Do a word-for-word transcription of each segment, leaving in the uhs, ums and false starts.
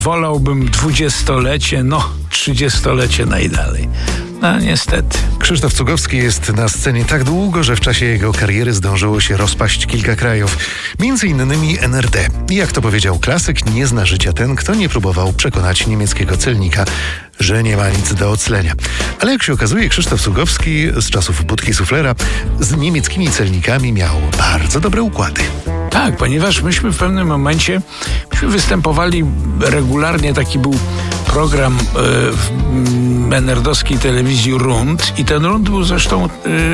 Wolałbym dwudziestolecie, no trzydziestolecie najdalej. No niestety. Krzysztof Cugowski jest na scenie tak długo, że w czasie jego kariery zdążyło się rozpaść kilka krajów. Między innymi N R D. I jak to powiedział klasyk, nie zna życia ten, kto nie próbował przekonać niemieckiego celnika, że nie ma nic do oclenia. Ale jak się okazuje, Krzysztof Cugowski z czasów budki suflera z niemieckimi celnikami miał bardzo dobre układy. Tak, ponieważ myśmy w pewnym momencie myśmy występowali regularnie, taki był program y, w en er dowskiej telewizji Rund i ten Rund był zresztą y,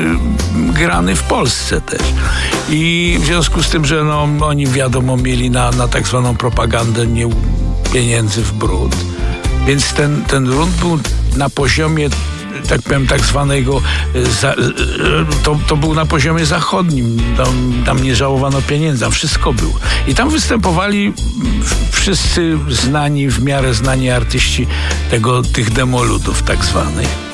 grany w Polsce też. I w związku z tym, że no, oni wiadomo mieli na, na tak zwaną propagandę nie pieniędzy w brud, więc ten, ten Rund był na poziomie, tak powiem, tak zwanego, za, to, to był na poziomie zachodnim. Tam, tam nie żałowano pieniędzy, tam wszystko było. I tam występowali wszyscy znani, w miarę znani artyści tego, tych demoludów tak zwanych.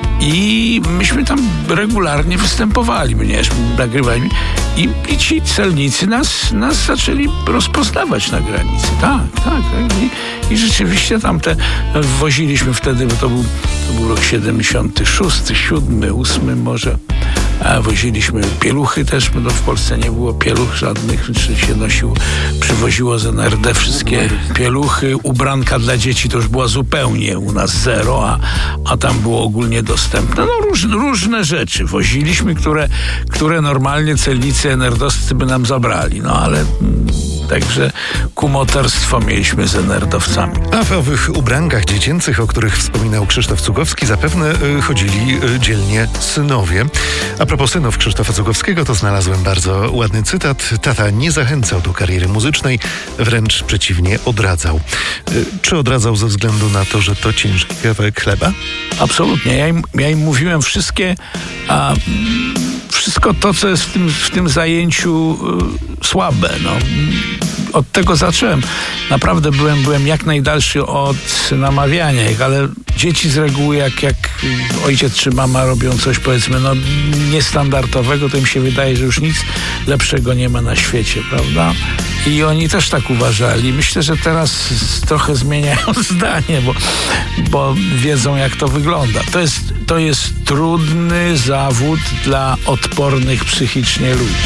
I myśmy tam regularnie występowali, ponieważ nagrywali i, i ci celnicy nas, nas zaczęli rozpoznawać na granicy. Tak, tak. tak. I, I rzeczywiście tam te woziliśmy wtedy, bo to był, to był rok siedemdziesiąty szósty, siódmy, ósmy może. A woziliśmy pieluchy też, bo w Polsce nie było pieluch żadnych, czy się nosiło, przywoziło z en er de wszystkie pieluchy, ubranka dla dzieci to już była zupełnie u nas zero, a, a tam było ogólnie dostępne. No róż, różne rzeczy woziliśmy, które, które normalnie celnicy en er dowscy by nam zabrali, no ale także kumoterstwo mieliśmy z en er dowcami. A w owych ubrankach dziecięcych, o których wspominał Krzysztof Cugowski, zapewne y, chodzili y, dzielnie synowie. A propos synów Krzysztofa Cugowskiego, to znalazłem bardzo ładny cytat. Tata nie zachęcał do kariery muzycznej, wręcz przeciwnie, odradzał. Y, czy odradzał ze względu na to, że to ciężki kawałek chleba? Absolutnie. Ja im, ja im mówiłem wszystkie, a wszystko to, co jest w tym, w tym zajęciu y, słabe, no. Od tego zacząłem. Naprawdę byłem, byłem jak najdalszy od namawiania ich, ale dzieci z reguły, jak, jak ojciec czy mama robią coś, powiedzmy, no niestandardowego, to im się wydaje, że już nic lepszego nie ma na świecie, prawda? I oni też tak uważali. Myślę, że teraz trochę zmieniają zdanie, bo, bo wiedzą, jak to wygląda. To jest, to jest trudny zawód dla odpornych psychicznie ludzi.